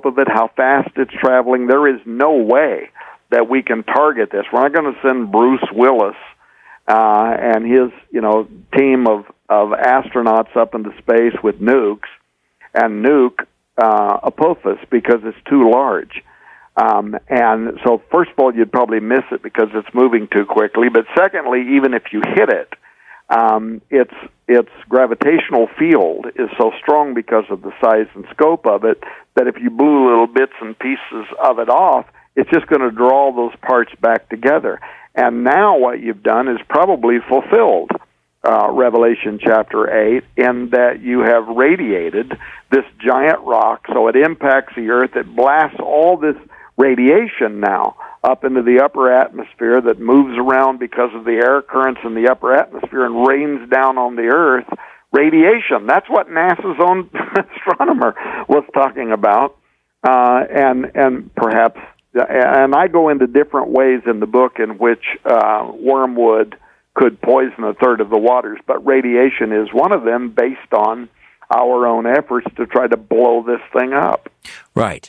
scope of it, how fast it's traveling. There is no way that we can target this. We're not going to send Bruce Willis and his, team of astronauts up into space with nukes and nuke Apophis because it's too large. And so, first of all, you'd probably miss it because it's moving too quickly. But secondly, even if you hit it, its gravitational field is so strong because of the size and scope of it that if you blew little bits and pieces of it off, it's just going to draw those parts back together. And now what you've done is probably fulfilled Revelation chapter 8 in that you have radiated this giant rock, so it impacts the earth. It blasts all this radiation now up into the upper atmosphere that moves around because of the air currents in the upper atmosphere and rains down on the earth. Radiation, that's what NASA's own astronomer was talking about. And perhaps, and I go into different ways in the book in which wormwood could poison a third of the waters, but radiation is one of them based on our own efforts to try to blow this thing up. Right.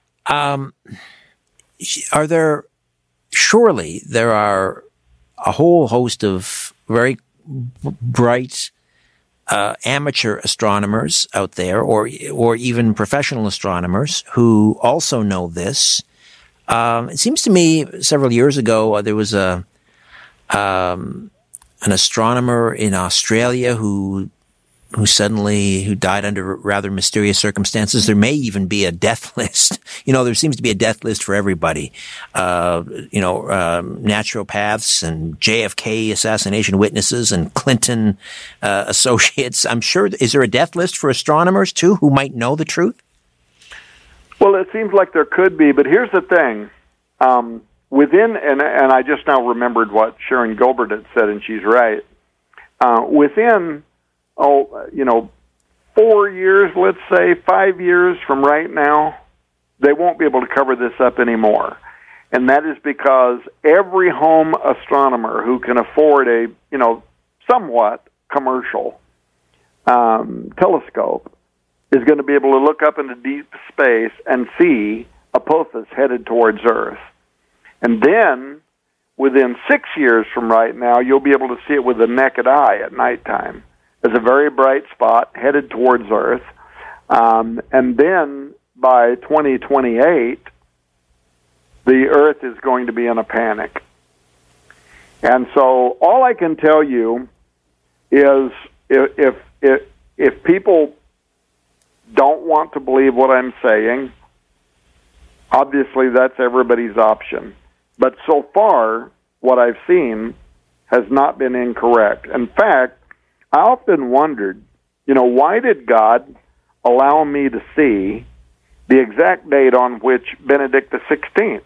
Surely there are a whole host of very bright amateur astronomers out there, or even professional astronomers who also know this. It seems to me several years ago there was an astronomer in Australia who died under rather mysterious circumstances. There may even be a death list. There seems to be a death list for everybody. Naturopaths and JFK assassination witnesses and Clinton associates. I'm sure. Is there a death list for astronomers too who might know the truth? Well, it seems like there could be, but here's the thing. Within, and I just now remembered what Sharon Gilbert had said, and she's right. Within 4 years, let's say 5 years from right now, they won't be able to cover this up anymore. And that is because every home astronomer who can afford a, somewhat commercial telescope is going to be able to look up into deep space and see Apophis headed towards Earth. And then, within 6 years from right now, you'll be able to see it with the naked eye at nighttime as a very bright spot headed towards Earth. And then, by 2028, the Earth is going to be in a panic. And so, all I can tell you is if people don't want to believe what I'm saying, obviously that's everybody's option. But so far, what I've seen has not been incorrect. In fact, I often wondered, why did God allow me to see the exact date on which Benedict XVI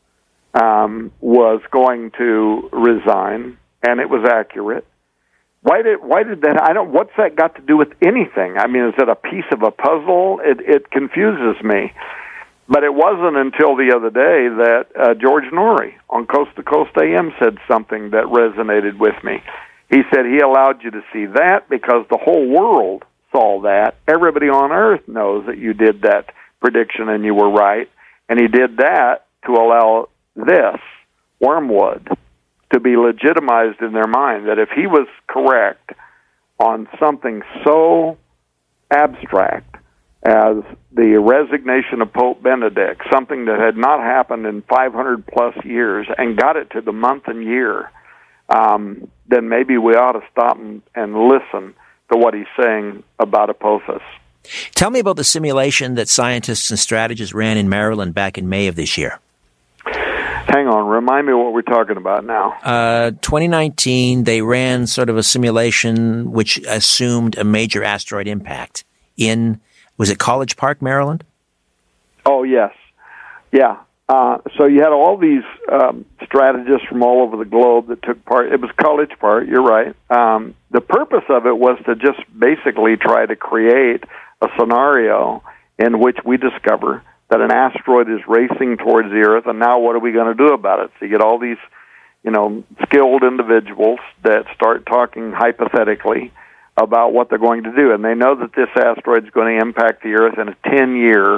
was going to resign, and it was accurate? Why did that? What's that got to do with anything? I mean, is it a piece of a puzzle? It confuses me. But it wasn't until the other day that George Norrie on Coast to Coast AM said something that resonated with me. He said he allowed you to see that because the whole world saw that. Everybody on Earth knows that you did that prediction and you were right. And he did that to allow this, wormwood, to be legitimized in their mind, that if he was correct on something so abstract as the resignation of Pope Benedict, something that had not happened in 500-plus years, and got it to the month and year, then maybe we ought to stop and listen to what he's saying about Apophis. Tell me about the simulation that scientists and strategists ran in Maryland back in May of this year. Hang on, remind me what we're talking about now. 2019, they ran sort of a simulation which assumed a major asteroid impact in, was it College Park, Maryland? Oh, yes. Yeah. So you had all these strategists from all over the globe that took part. It was College Park, you're right. The purpose of it was to just basically try to create a scenario in which we discover that an asteroid is racing towards the Earth, and now what are we going to do about it? So you get all these, skilled individuals that start talking hypothetically about what they're going to do, and they know that this asteroid is going to impact the Earth in a 10-year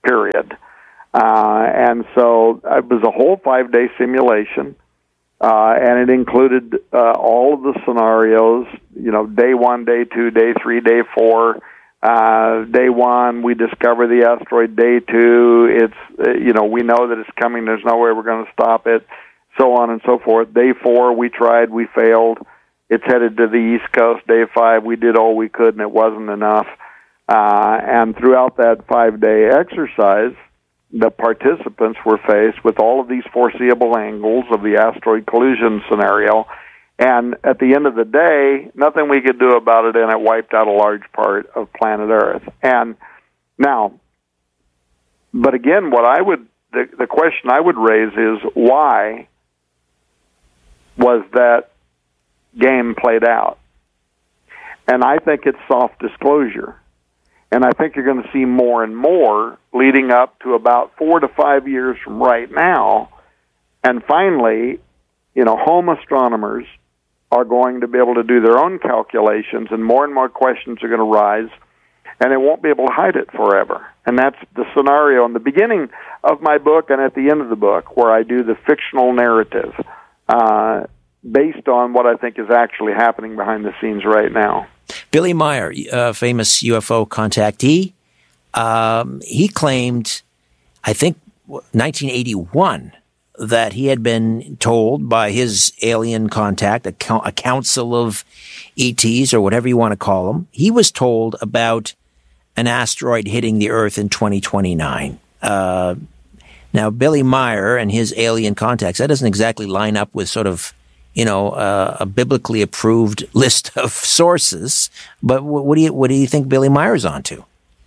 period. And so it was a whole 5-day simulation, and it included all of the scenarios, day 1, day 2, day 3, day 4. Day 1, we discover the asteroid. Day 2, it's, we know that it's coming. There's no way we're going to stop it, so on and so forth. Day 4, we tried, we failed. It's headed to the East Coast. Day 5, we did all we could, and it wasn't enough. And throughout that 5-day exercise, the participants were faced with all of these foreseeable angles of the asteroid collision scenario. And at the end of the day, nothing we could do about it, and it wiped out a large part of planet Earth. And now, but again, the question I would raise is, why was that game played out? And I think it's soft disclosure. And I think you're going to see more and more leading up to about 4 to 5 years from right now. And finally, home astronomers are going to be able to do their own calculations, and more questions are going to rise, and they won't be able to hide it forever. And that's the scenario in the beginning of my book and at the end of the book, where I do the fictional narrative based on what I think is actually happening behind the scenes right now. Billy Meier, famous UFO contactee, he claimed, I think, 1981, that he had been told by his alien contact, a council of ETs, or whatever you want to call them, he was told about an asteroid hitting the Earth in 2029. Now, Billy Meier and his alien contacts, that doesn't exactly line up with sort of, a biblically approved list of sources. But what do you think Billy Meier's onto?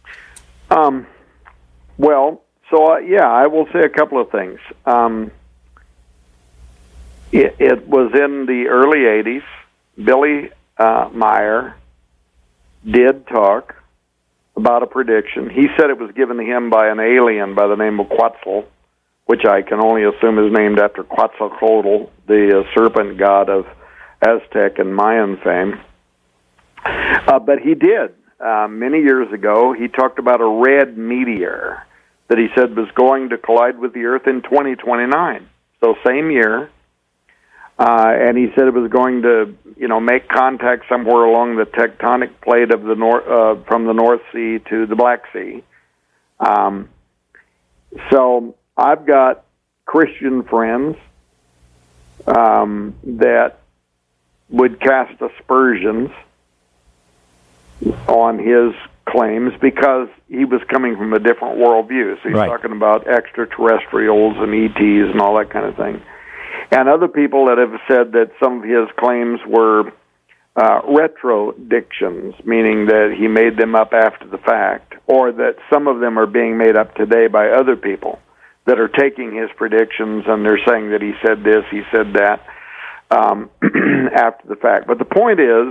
Well, so I will say a couple of things. It was in the early 80s. Billy Meier did talk about a prediction. He said it was given to him by an alien by the name of Quetzal, which I can only assume is named after Quetzalcoatl, the serpent god of Aztec and Mayan fame. But he did. Many years ago, he talked about a red meteor that he said was going to collide with the Earth in 2029. So same year. And he said it was going to, make contact somewhere along the tectonic plate of the from the North Sea to the Black Sea. So I've got Christian friends that would cast aspersions on his claims because he was coming from a different worldview. So he's talking about extraterrestrials and ETs and all that kind of thing. And other people that have said that some of his claims were retrodictions, meaning that he made them up after the fact, or that some of them are being made up today by other people that are taking his predictions and they're saying that he said this, he said that after the fact. But the point is,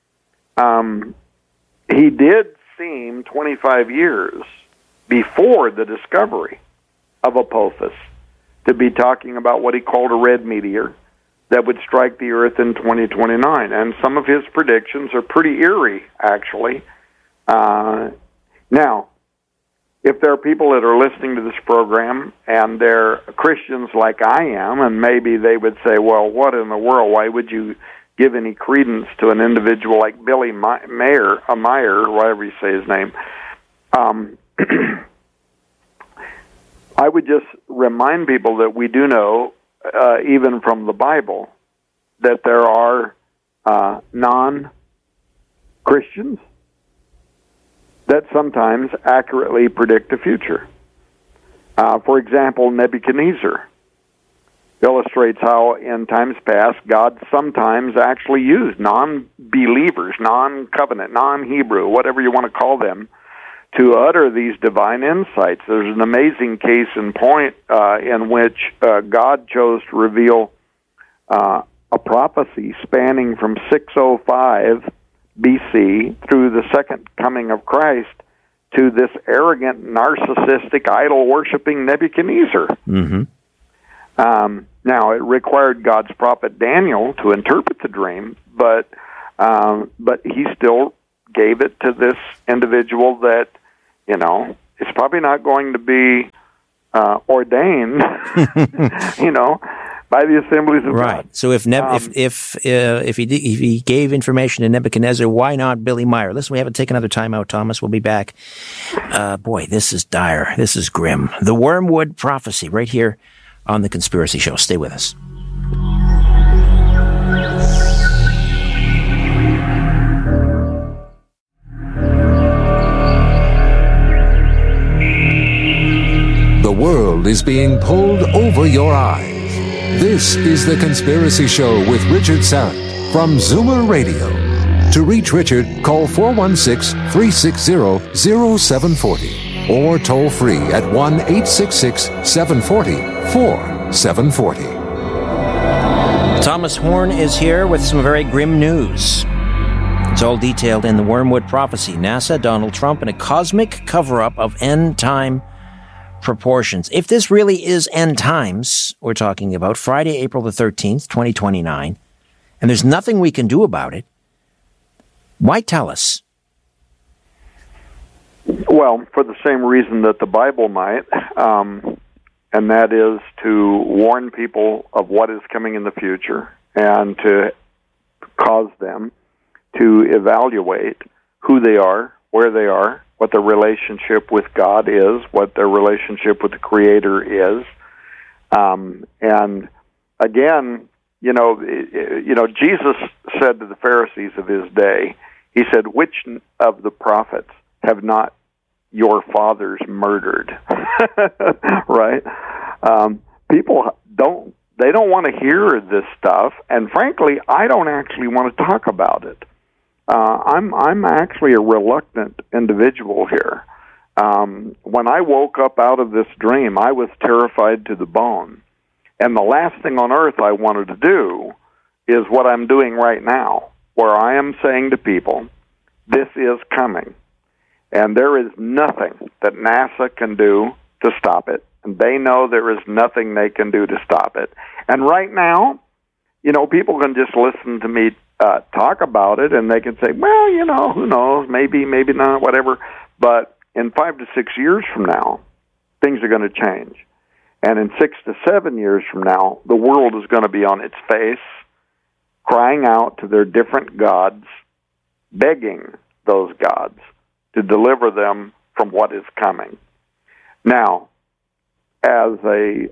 he did seem 25 years before the discovery of Apophis to be talking about what he called a red meteor that would strike the Earth in 2029. And some of his predictions are pretty eerie, actually. Now, if there are people that are listening to this program and they're Christians like I am, and maybe they would say, well, what in the world? Why would you give any credence to an individual like Billy Meier, whatever you say his name? I would just remind people that we do know, even from the Bible, that there are non-Christians that sometimes accurately predict the future. For example, Nebuchadnezzar illustrates how in times past God sometimes actually used non-believers, non-covenant, non-Hebrew, whatever you want to call them, to utter these divine insights. There's an amazing case in point in which God chose to reveal a prophecy spanning from 605 BC through the second coming of Christ to this arrogant, narcissistic, idol-worshiping Nebuchadnezzar. Mm-hmm. Now, it required God's prophet Daniel to interpret the dream, but he still gave it to this individual that, it's probably not going to be ordained, by the assemblies of right. God. So if he gave information to Nebuchadnezzar, why not Billy Meyer? Listen, we have to take another time out, Thomas. We'll be back. Boy, this is dire. This is grim. The Wormwood Prophecy, right here on The Conspiracy Show. Stay with us. The world is being pulled over your eyes. This is The Conspiracy Show with Richard Syrett from Zoomer Radio. To reach Richard, call 416-360-0740 or toll free at 1-866-740-4740. Thomas Horn is here with some very grim news. It's all detailed in The Wormwood Prophecy. NASA, Donald Trump, and a cosmic cover-up of end-time proportions. If this really is end times, we're talking about Friday, April the 13th, 2029, and there's nothing we can do about it, why tell us? Well, for the same reason that the Bible might, and that is to warn people of what is coming in the future and to cause them to evaluate who they are, where they are, what their relationship with God is, what their relationship with the Creator is. And again, Jesus said to the Pharisees of his day, he said, "Which of the prophets have not your fathers murdered?" Right? People don't want to hear this stuff, and frankly, I don't actually want to talk about it. I'm actually a reluctant individual here. When I woke up out of this dream, I was terrified to the bone. And the last thing on earth I wanted to do is what I'm doing right now, where I am saying to people, this is coming. And there is nothing that NASA can do to stop it. And they know there is nothing they can do to stop it. And right now, people can just listen to me talk about it, and they can say, well, who knows, maybe not, whatever. But in 5 to 6 years from now, things are going to change. And in 6 to 7 years from now, the world is going to be on its face, crying out to their different gods, begging those gods to deliver them from what is coming. Now, as a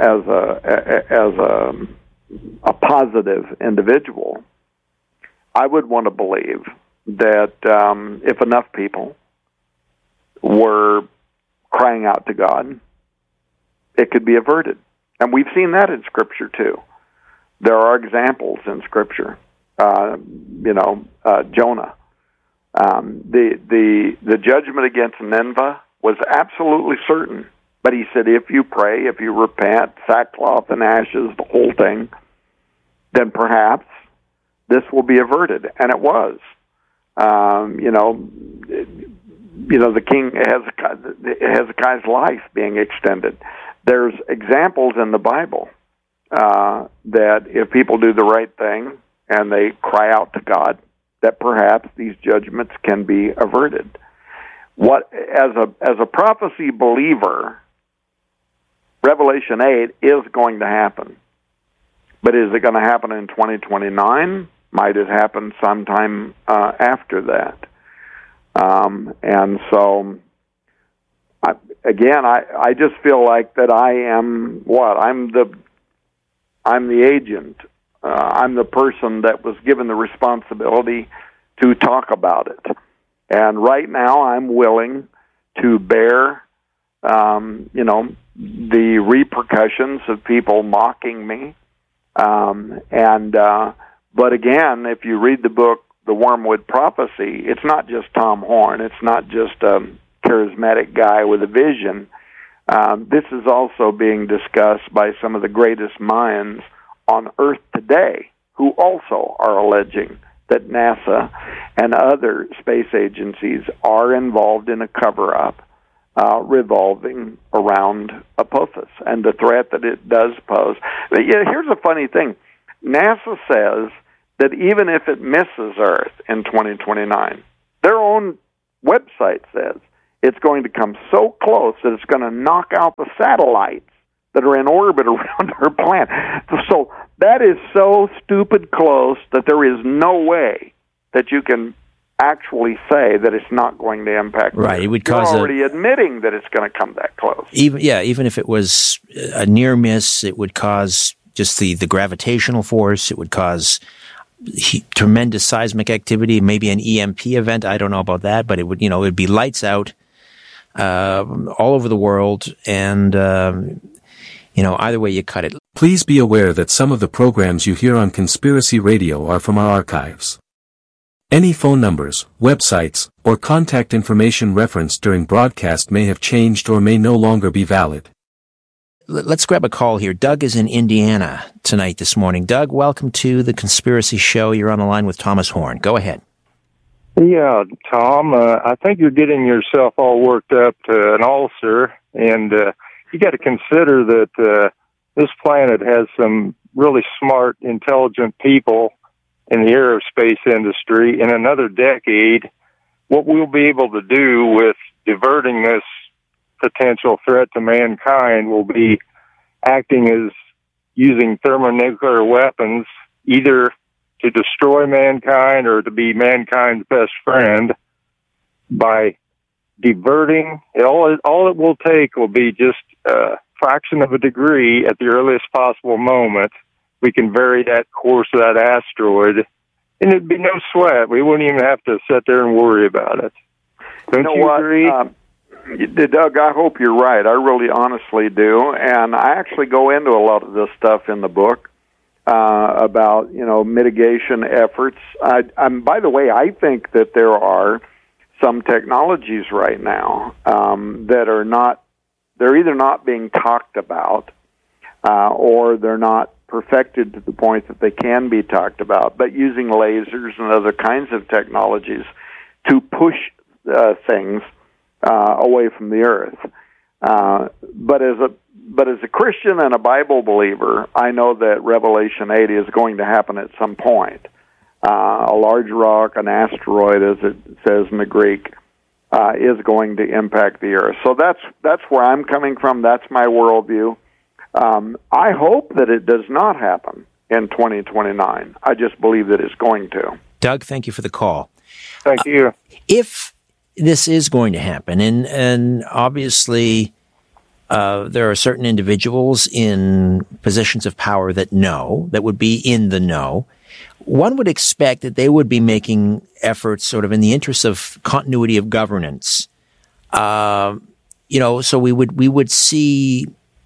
positive individual, I would want to believe that if enough people were crying out to God, it could be averted. And we've seen that in Scripture, too. There are examples in Scripture. Jonah. The judgment against Nineveh was absolutely certain. But he said, if you pray, if you repent, sackcloth and ashes, the whole thing, then perhaps this will be averted. And it was. The king Hezekiah's life being extended. There's examples in the Bible that if people do the right thing and they cry out to God, that perhaps these judgments can be averted. What as a prophecy believer, Revelation 8 is going to happen. But is it going to happen in 2029? Might it happen sometime after that? And so, I just feel like that I am what? I'm the agent. I'm the person that was given the responsibility to talk about it. And right now I'm willing to bear, the repercussions of people mocking me. But again, if you read the book, The Wormwood Prophecy, it's not just Tom Horn. It's not just a charismatic guy with a vision. This is also being discussed by some of the greatest minds on Earth today, who also are alleging that NASA and other space agencies are involved in a cover-up revolving around Apophis and the threat that it does pose. But, here's a funny thing. NASA says that even if it misses Earth in 2029, their own website says, it's going to come so close that it's going to knock out the satellites that are in orbit around our planet. So that is so stupid close that there is no way that you can actually say that it's not going to impact. Right, it would cause. You're already admitting that it's going to come that close. Even if it was a near miss, it would cause just the gravitational force. It would cause tremendous seismic activity, maybe an EMP event. I don't know about that, but it would, it would be lights out all over the world, and either way you cut it. Please be aware that some of the programs you hear on Conspiracy Radio are from our archives. Any phone numbers, websites, or contact information referenced during broadcast may have changed or may no longer be valid. Let's grab a call here. Doug is in Indiana this morning. Doug, welcome to the Conspiracy Show. You're on the line with Thomas Horn. Go ahead. Yeah, Tom, I think you're getting yourself all worked up to an ulcer, and you got to consider that this planet has some really smart, intelligent people in the aerospace industry. In another decade, what we'll be able to do with diverting this potential threat to mankind will be acting as using thermonuclear weapons, either to destroy mankind or to be mankind's best friend by diverting. All it will take will be just a fraction of a degree at the earliest possible moment. We can vary that course of that asteroid, and it'd be no sweat. We wouldn't even have to sit there and worry about it. Don't you agree? Doug, I hope you're right. I really honestly do. And I actually go into a lot of this stuff in the book about, mitigation efforts. By the way, I think that there are some technologies right now that are they're either not being talked about or they're not perfected to the point that they can be talked about, but using lasers and other kinds of technologies to push things away from the earth. But as a Christian and a Bible believer, I know that Revelation 8 is going to happen at some point. A large rock, an asteroid, as it says in the Greek, is going to impact the earth. So that's where I'm coming from. That's my worldview. I hope that it does not happen in 2029. I just believe that it's going to. Doug, thank you for the call. Thank you. If this is going to happen, and obviously there are certain individuals in positions of power that would be in the know, one would expect that they would be making efforts sort of in the interest of continuity of governance. So we would see,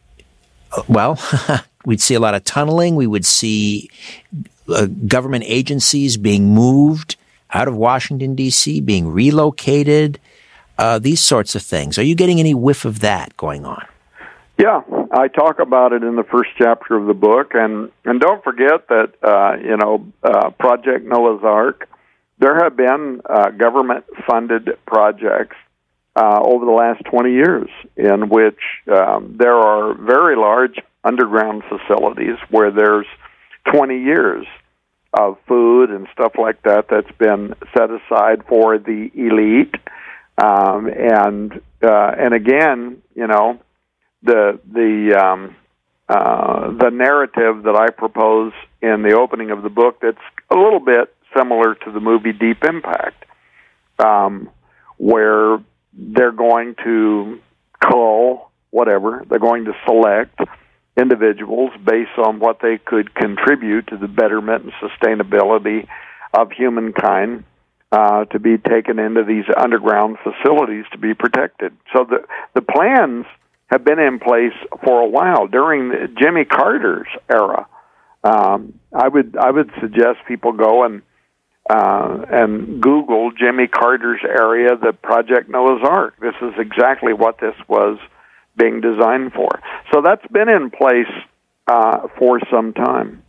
we'd see a lot of tunneling. We would see government agencies being moved out of Washington, D.C., being relocated, these sorts of things. Are you getting any whiff of that going on? Yeah, I talk about it in the first chapter of the book, and don't forget that, Project Noah's Ark, there have been government-funded projects over the last 20 years in which there are very large underground facilities where there's 20 years of food and stuff like that that's been set aside for the elite, and again, the narrative that I propose in the opening of the book that's a little bit similar to the movie Deep Impact, where they're going to they're going to select individuals based on what they could contribute to the betterment and sustainability of humankind, to be taken into these underground facilities to be protected. So the plans have been in place for a while. During Jimmy Carter's era, I would suggest people go and Google Jimmy Carter's area, the Project Noah's Ark. This is exactly what this was being designed for. So that's been in place for some time.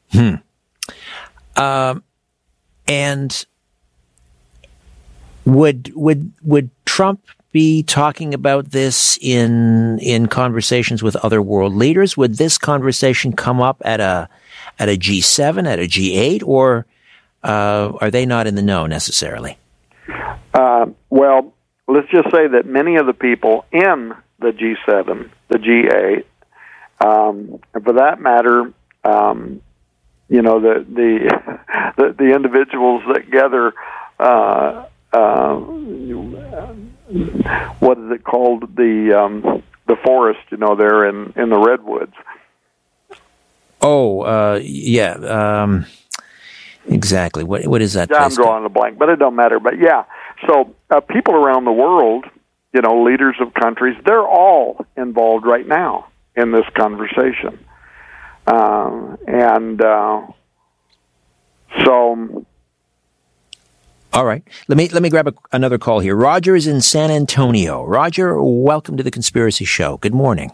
And would Trump be talking about this in conversations with other world leaders? Would this conversation come up at a G7, at a G8, or are they not in the know necessarily? Well, let's just say that many of the people in the G7, the G8, and for that matter, you know, the individuals that gather, what is it called, the forest, you know, there in the redwoods. Oh, yeah. Exactly. What is that? Yeah, I'm drawing a blank, but it don't matter. But yeah, so people around the world, you know, leaders of countries, they're all involved right now in this conversation, so. All right. Let me grab another call here. Roger is in San Antonio. Roger, welcome to the Conspiracy Show. Good morning.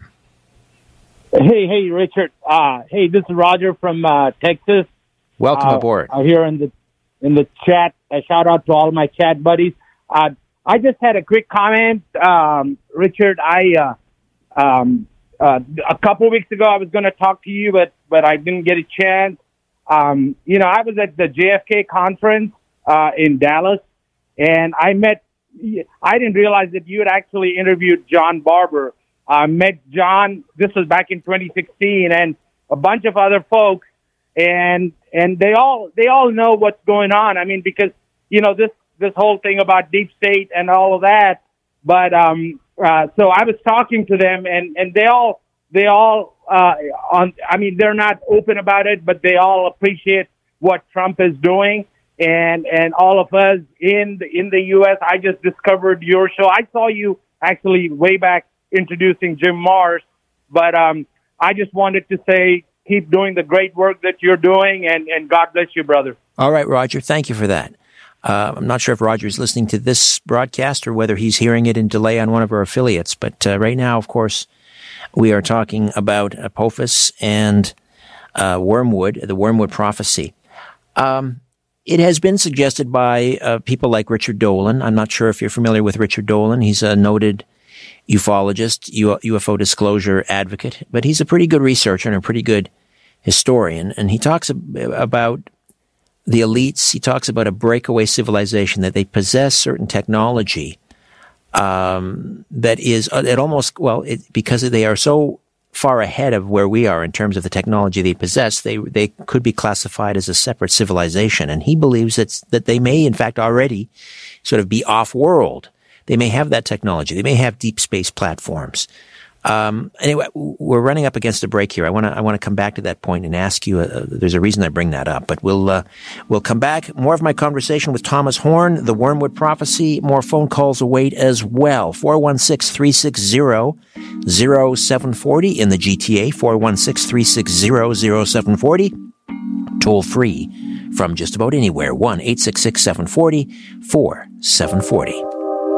Hey, Richard. Hey, this is Roger from Texas. Welcome aboard. Here in the chat. A shout out to all my chat buddies. I just had a quick comment, Richard. A couple weeks ago, I was going to talk to you, but I didn't get a chance. You know, I was at the JFK conference in Dallas, and I didn't realize that you had actually interviewed John Barber. I met John, this was back in 2016, and a bunch of other folks, and they all know what's going on. I mean, because, you know, this whole thing about deep state and all of that, but so I was talking to them, and they all I mean, they're not open about it, but they all appreciate what Trump is doing. And all of us in the U.S., I just discovered your show. I saw you actually way back introducing Jim Marrs, but I just wanted to say keep doing the great work that you're doing, and God bless you, brother. All right, Roger. Thank you for that. I'm not sure if Roger is listening to this broadcast or whether he's hearing it in delay on one of our affiliates, but right now, of course, we are talking about Apophis and Wormwood, the Wormwood prophecy. It has been suggested by people like Richard Dolan. I'm not sure if you're familiar with Richard Dolan. He's a noted ufologist, UFO disclosure advocate, but he's a pretty good researcher and a pretty good historian. And he talks about the elites. He talks about a breakaway civilization, that they possess certain technology that is because they are so far ahead of where we are in terms of the technology they possess, they could be classified as a separate civilization. And he believes that they may, in fact, already sort of be off-world. They may have that technology. They may have deep space platforms. Anyway, we're running up against a break here. I want to come back to that point and ask you. There's a reason I bring that up, but we'll come back. More of my conversation with Thomas Horn, the Wormwood prophecy. More phone calls await as well. 416-360-0740 in the GTA. 416-360-0740. Toll free from just about anywhere. 1-866-740-4740.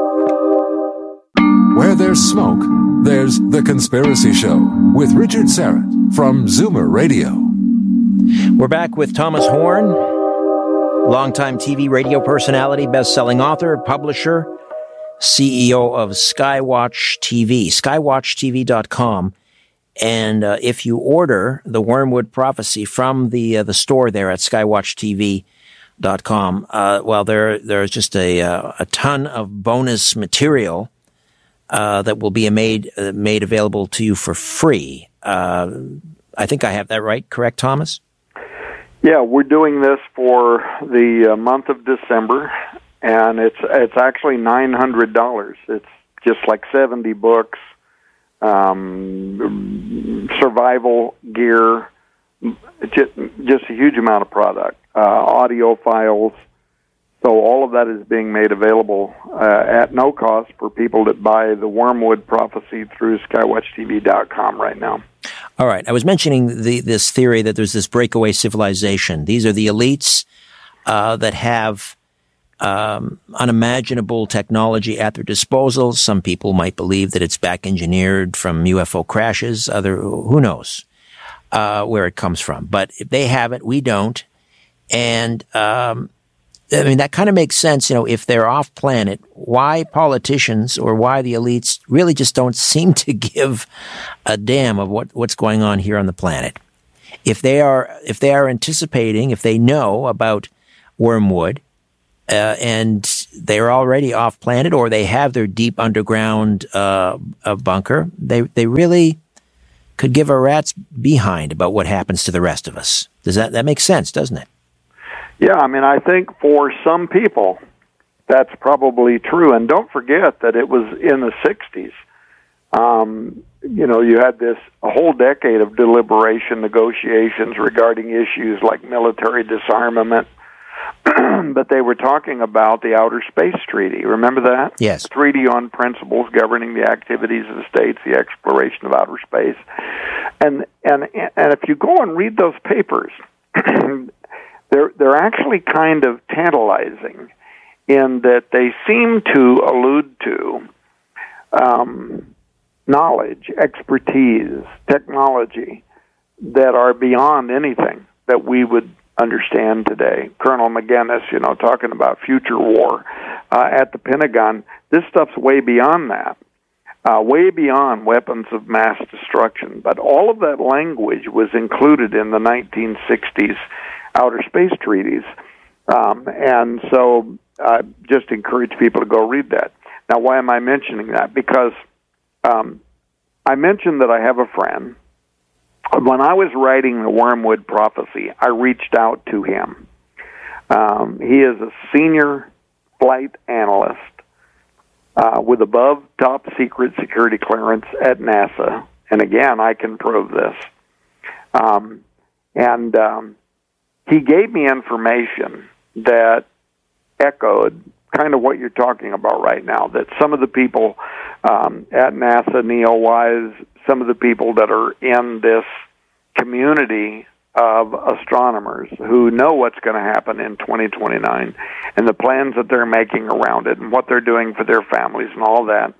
Where there's smoke, there's The Conspiracy Show with Richard Syrett from Zoomer Radio. We're back with Thomas Horn, longtime TV radio personality, best-selling author, publisher, CEO of Skywatch TV, skywatchtv.com. And if you order the Wormwood Prophecy from the store there at skywatchtv.com, there's just a ton of bonus material that will be made available to you for free. I think I have that right, correct, Thomas? Yeah, we're doing this for the month of December, and it's actually $900. It's just like 70 books, survival gear, just a huge amount of product, audio files. So all of that is being made available at no cost for people that buy the Wormwood Prophecy through skywatchtv.com right now. All right. I was mentioning this theory that there's this breakaway civilization. These are the elites that have unimaginable technology at their disposal. Some people might believe that it's back engineered from UFO crashes. Who knows where it comes from. But if they have it, we don't. And I mean, that kind of makes sense, if they're off planet, why politicians or why the elites really just don't seem to give a damn of what's going on here on the planet. If they are anticipating, if they know about Wormwood, and they're already off planet, or they have their deep underground bunker. They really could give a rat's behind about what happens to the rest of us. Does that make sense, doesn't it? Yeah, I mean, I think for some people, that's probably true. And don't forget that it was in the 60s. You had a whole decade of deliberation, negotiations regarding issues like military disarmament. But they were talking about the Outer Space Treaty. Remember that? Yes. The Treaty on Principles Governing the Activities of the States, the Exploration of Outer Space. And if you go and read those papers, they're actually kind of tantalizing in that they seem to allude to knowledge, expertise, technology that are beyond anything that we would understand today. Colonel McGinnis, talking about future war at the Pentagon. This stuff's way beyond that, way beyond weapons of mass destruction. But all of that language was included in the 1960s outer space treaties. And so I just encourage people to go read that. Now, why am I mentioning that? Because I mentioned that I have a friend. When I was writing the Wormwood Prophecy, I reached out to him. He is a senior flight analyst with above top secret security clearance at NASA. And again, I can prove this. He gave me information that echoed kind of what you're talking about right now, that some of the people at NASA, NEO-wise, some of the people that are in this community of astronomers who know what's going to happen in 2029 and the plans that they're making around it and what they're doing for their families and all that.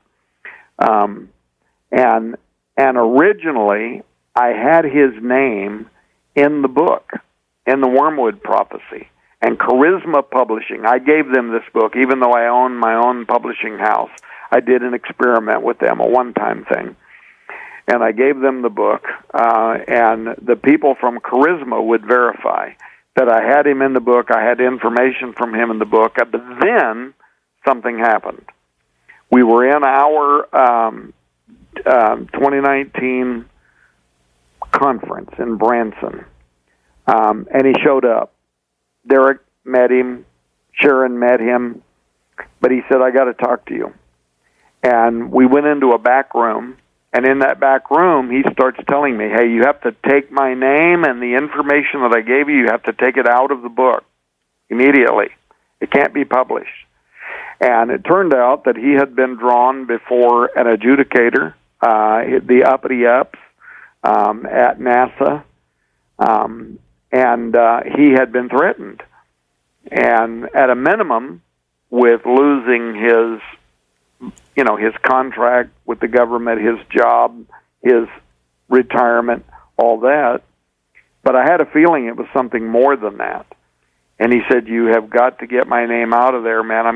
And originally, I had his name in the book, in the Wormwood Prophecy. And Charisma Publishing, I gave them this book, even though I own my own publishing house. I did an experiment with them, a one-time thing. And I gave them the book, and the people from Charisma would verify that I had him in the book, I had information from him in the book, but then something happened. We were in our 2019 conference in Branson, and he showed up. Derek met him, Sharon met him, but he said, I got to talk to you. And we went into a back room, and in that back room, he starts telling me, hey, you have to take my name and the information that I gave you have to take it out of the book immediately. It can't be published. And it turned out that he had been drawn before an adjudicator, the uppity-ups at NASA, and he had been threatened. And at a minimum, with losing his contract with the government, his job, his retirement, all that. But I had a feeling it was something more than that. And he said, you have got to get my name out of there, man.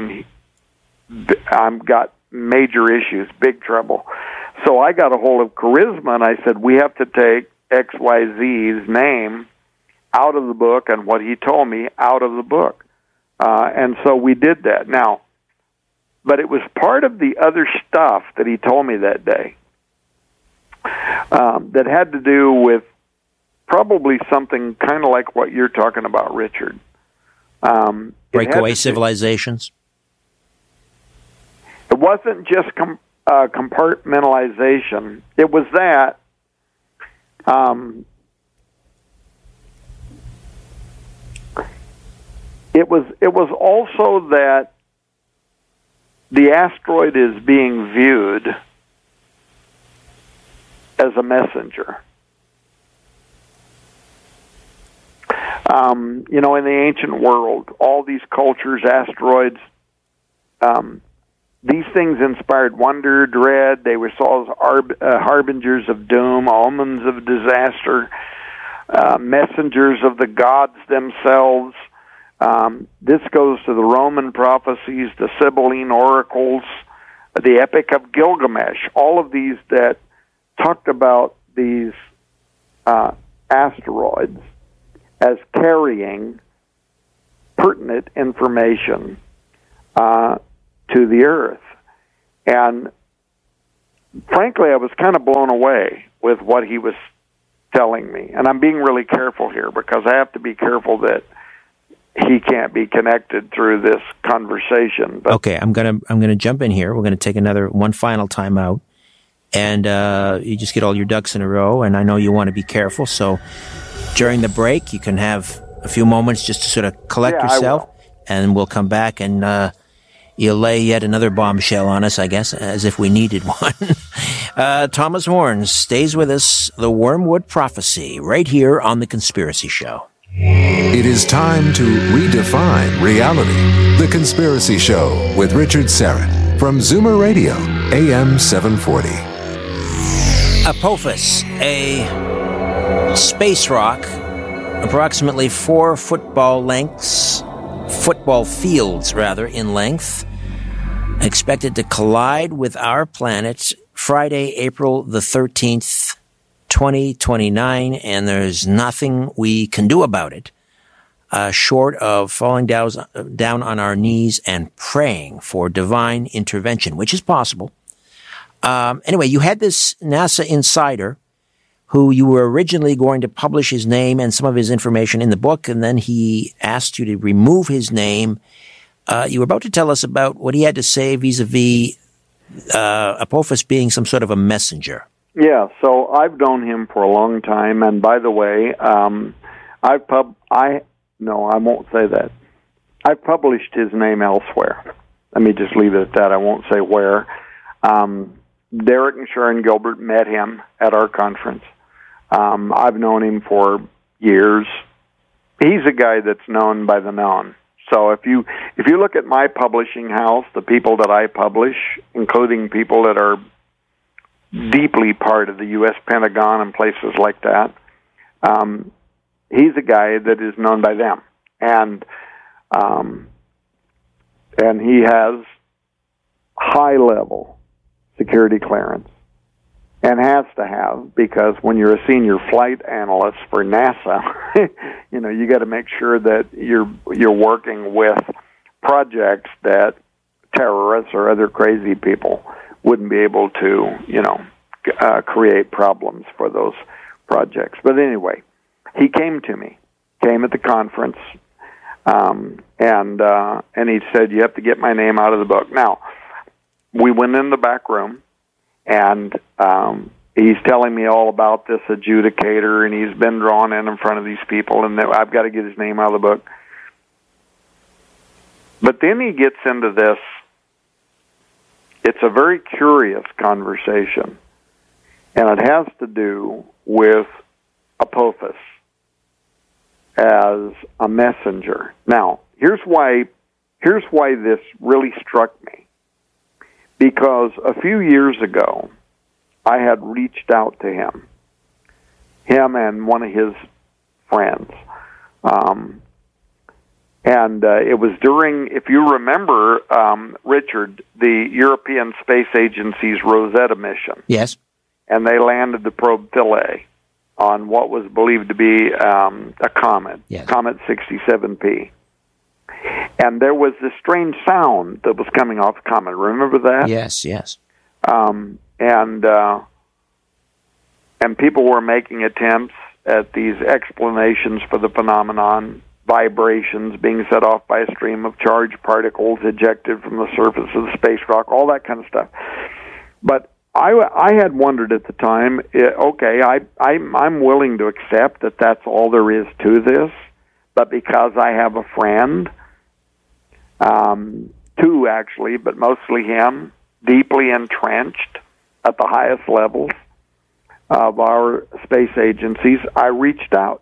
I've got major issues, big trouble. So I got a hold of Charisma, and I said, we have to take XYZ's name out of the book and what he told me out of the book. And so we did that. Now, but it was part of the other stuff that he told me that day that had to do with probably something kind of like what you're talking about, Richard. Breakaway civilizations? It wasn't just compartmentalization. It was that. It was also that the asteroid is being viewed as a messenger. In the ancient world, all these cultures, asteroids, these things inspired wonder, dread. They were saw as harbingers of doom, omens of disaster, messengers of the gods themselves. This goes to the Roman prophecies, the Sibylline oracles, the Epic of Gilgamesh, all of these that talked about these asteroids as carrying pertinent information to the Earth. And frankly, I was kind of blown away with what he was telling me. And I'm being really careful here because I have to be careful that he can't be connected through this conversation. But okay, I'm gonna jump in here. We're gonna take one final time out, and you just get all your ducks in a row. And I know you want to be careful, so during the break, you can have a few moments just to sort of collect yourself, and we'll come back and you'll lay yet another bombshell on us, I guess, as if we needed one. Thomas Horn stays with us. The Wormwood Prophecy, right here on The Conspiracy Show. It is time to redefine reality. The Conspiracy Show with Richard Syrett from Zoomer Radio, AM 740. Apophis, a space rock, approximately 4 football fields in length, expected to collide with our planet Friday, April the 13th, 2029, and there's nothing we can do about it, short of falling down on our knees and praying for divine intervention, which is possible. Anyway, you had this NASA insider who you were originally going to publish his name and some of his information in the book, and then he asked you to remove his name. You were about to tell us about what he had to say vis-a-vis Apophis being some sort of a messenger. Yeah, so I've known him for a long time, and by the way, I won't say that. I've published his name elsewhere. Let me just leave it at that. I won't say where. Derek and Sharon Gilbert met him at our conference. I've known him for years. He's a guy that's known by the known. So if you look at my publishing house, the people that I publish, including people that are deeply part of the U.S. Pentagon and places like that, he's a guy that is known by them, and he has high-level security clearance, and has to have, because when you're a senior flight analyst for NASA, you got to make sure that you're working with projects that terrorists or other crazy people wouldn't be able to, create problems for those projects. But anyway, he came to me, came at the conference, and he said, "You have to get my name out of the book." Now, we went in the back room, and he's telling me all about this adjudicator, and he's been drawn in front of these people, and I've got to get his name out of the book. But then he gets into this. It's a very curious conversation, and it has to do with Apophis as a messenger. Now, here's why this really struck me. Because a few years ago, I had reached out to him and one of his friends. And it was during, if you remember, Richard, the European Space Agency's Rosetta mission. Yes. And they landed the probe Philae on what was believed to be a comet, yes. Comet 67P. And there was this strange sound that was coming off the comet. Remember that? Yes, yes. And people were making attempts at these explanations for the phenomenon, vibrations being set off by a stream of charged particles ejected from the surface of the space rock, all that kind of stuff. But I had wondered at the time, I'm willing to accept that that's all there is to this, but because I have a friend, two actually, but mostly him, deeply entrenched at the highest levels of our space agencies, I reached out.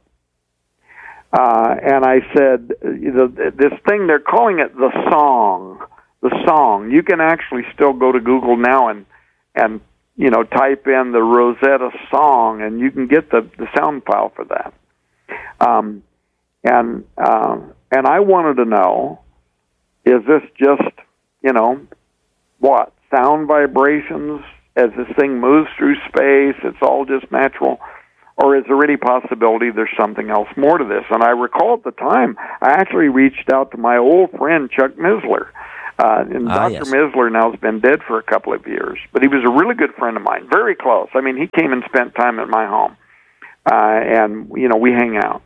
And I said, this thing, they're calling it the song. The song. You can actually still go to Google now and type in the Rosetta song, and you can get the sound file for that. And I wanted to know, is this just, sound vibrations as this thing moves through space? It's all just natural. Or is there any possibility there's something else more to this? And I recall at the time, I actually reached out to my old friend Chuck Missler, And Dr. Yes. Misler now has been dead for a couple of years, but he was a really good friend of mine, very close. I mean, he came and spent time at my home, and we hang out.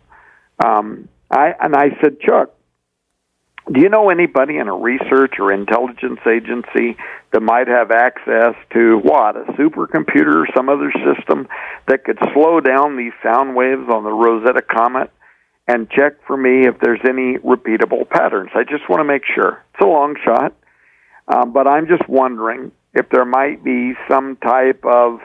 I said, Chuck, do you know anybody in a research or intelligence agency that might have access to a supercomputer or some other system that could slow down these sound waves on the Rosetta Comet and check for me if there's any repeatable patterns? I just want to make sure. It's a long shot, but I'm just wondering if there might be some type of,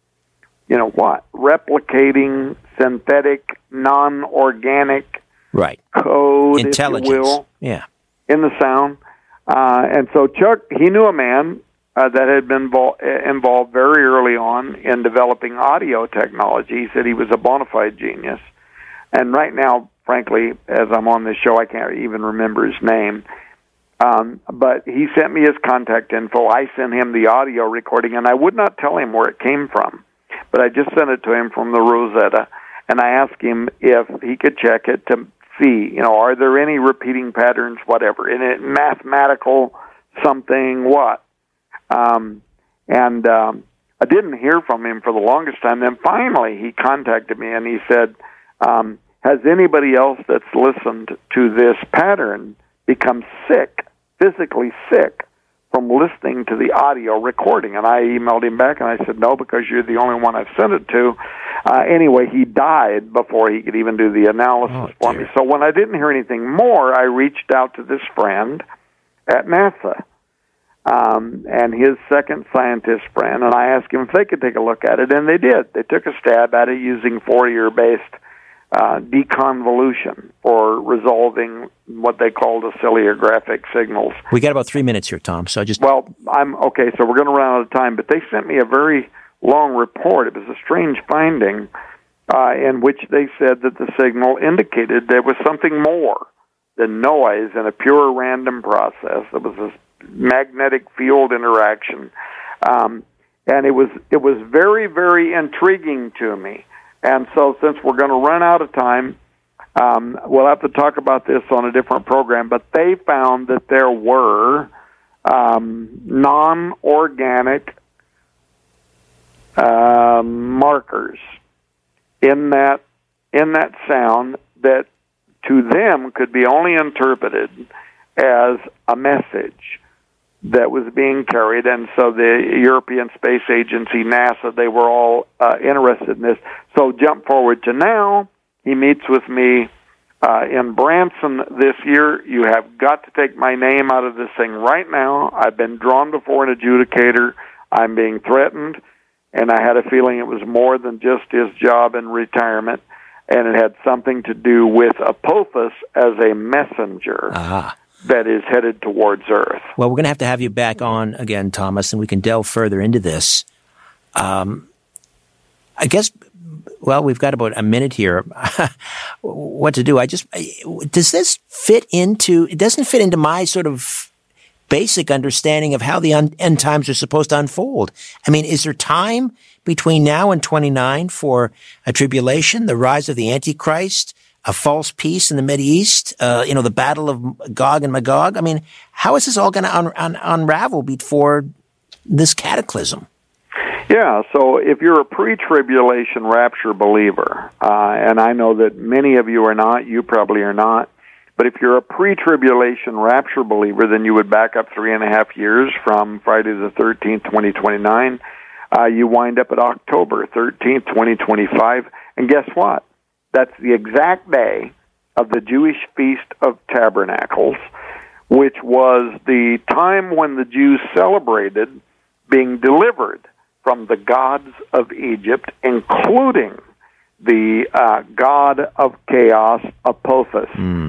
replicating synthetic, non-organic code, intelligence, if you will, in the sound. And so Chuck, he knew a man that had been involved very early on in developing audio technology. He said he was a bona fide genius. And right now, frankly, as I'm on this show, I can't even remember his name. But he sent me his contact info. I sent him the audio recording, and I would not tell him where it came from, but I just sent it to him from the Rosetta, and I asked him if he could check it to see, are there any repeating patterns, whatever, in it, mathematical something, what? And I didn't hear from him for the longest time. Then finally he contacted me, and he said, has anybody else that's listened to this pattern become sick, physically sick, from listening to the audio recording? And I emailed him back, and I said, no, because you're the only one I've sent it to. Anyway, he died before he could even do the analysis for me. So when I didn't hear anything more, I reached out to this friend at NASA and his second scientist friend, and I asked him if they could take a look at it, and they did. They took a stab at it using Fourier-based deconvolution for resolving what they call oscillographic signals. We got about 3 minutes here, Tom. So I'm okay. So we're going to run out of time. But they sent me a very long report. It was a strange finding in which they said that the signal indicated there was something more than noise in a pure random process. There was a magnetic field interaction, and it was very, very intriguing to me. And so since we're going to run out of time, we'll have to talk about this on a different program, but they found that there were non-organic markers in that sound that to them could be only interpreted as a message that was being carried. And so the European Space Agency, NASA, they were all interested in this. So jump forward to now. He meets with me in Branson this year. You have got to take my name out of this thing right now. I've been drawn before an adjudicator. I'm being threatened, and I had a feeling it was more than just his job in retirement, and it had something to do with Apophis as a messenger that is headed towards Earth. Well, we're going to have you back on again, Thomas, and we can delve further into this. I guess, well, we've got about a minute here. What to do? Does this fit into, it doesn't fit into my sort of basic understanding of how the end times are supposed to unfold. I mean, is there time between now and 29 for a tribulation, the rise of the Antichrist, a false peace in the Mideast, the battle of Gog and Magog? I mean, how is this all going to unravel before this cataclysm? Yeah, so if you're a pre-tribulation rapture believer, and I know that many of you are not, you probably are not, but if you're a pre-tribulation rapture believer, then you would back up 3.5 years from Friday the 13th, 2029. You wind up at October 13th, 2025, and guess what? That's the exact day of the Jewish Feast of Tabernacles, which was the time when the Jews celebrated being delivered from the gods of Egypt, including the god of chaos, Apophis.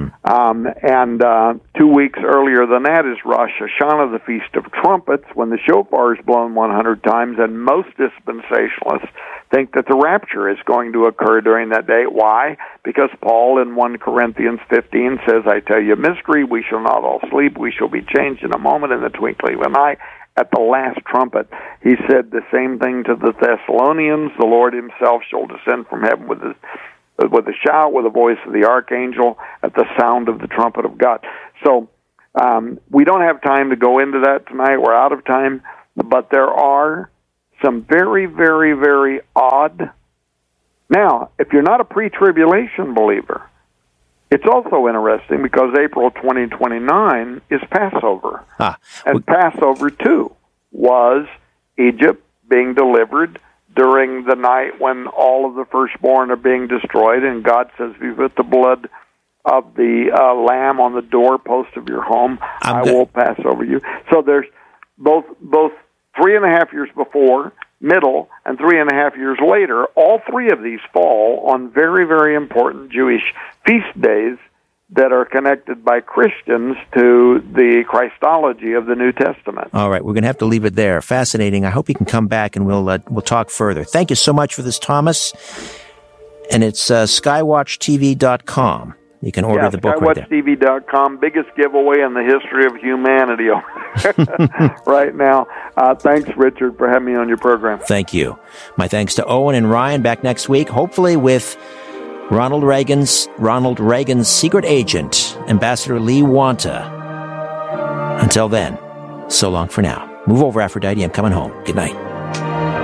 And 2 weeks earlier than that is Rosh Hashanah, the Feast of Trumpets, when the shofar is blown 100 times, and most dispensationalists think that the rapture is going to occur during that day. Why? Because Paul in 1 Corinthians 15 says, I tell you a mystery, we shall not all sleep, we shall be changed in a moment, in the twinkling of an eye. At the last trumpet, he said the same thing to the Thessalonians. The Lord himself shall descend from heaven with a shout, with the voice of the archangel, at the sound of the trumpet of God. So We don't have time to go into that tonight. We're out of time. But there are some very, very, very odd. Now, if you're not a pre-tribulation believer, it's also interesting because April 2029 is Passover. And Passover, too, was Egypt being delivered during the night when all of the firstborn are being destroyed, and God says, if you put the blood of the lamb on the doorpost of your home, I will pass over you. So there's both 3.5 years before, middle, and 3.5 years later. All three of these fall on very, very important Jewish feast days that are connected by Christians to the Christology of the New Testament. All right, we're going to have to leave it there. Fascinating. I hope you can come back and we'll talk further. Thank you so much for this, Thomas. And it's skywatchtv.com. You can order the book right there. SkywatchTV.com, biggest giveaway in the history of humanity right now. Thanks, Richard, for having me on your program. Thank you. My thanks to Owen and Ryan. Back next week, hopefully with Ronald Reagan's secret agent, Ambassador Lee Wanta. Until then, so long for now. Move over, Aphrodite. I'm coming home. Good night.